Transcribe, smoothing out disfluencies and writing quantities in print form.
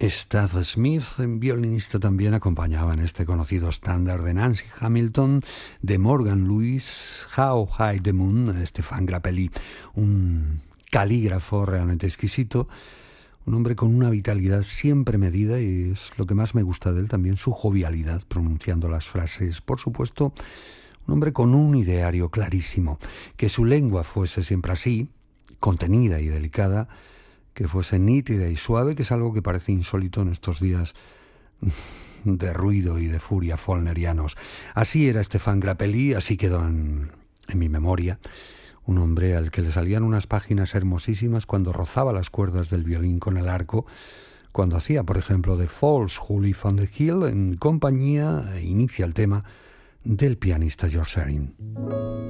Staff Smith, violinista también, acompañaba en este conocido estándar de Nancy Hamilton, de Morgan Lewis, How High the Moon, Stéphane Grappelli, un calígrafo realmente exquisito, un hombre con una vitalidad siempre medida, y es lo que más me gusta de él también, su jovialidad pronunciando las frases. Por supuesto, un hombre con un ideario clarísimo, que su lengua fuese siempre así, contenida y delicada, que fuese nítida y suave, que es algo que parece insólito en estos días de ruido y de furia follnerianos. Así era Stéphane Grappelli, así quedó en mi memoria. Un hombre al que le salían unas páginas hermosísimas cuando rozaba las cuerdas del violín con el arco, cuando hacía, por ejemplo, The Falls Who Live on the Hill, en compañía, inicia el tema del pianista George Shearing.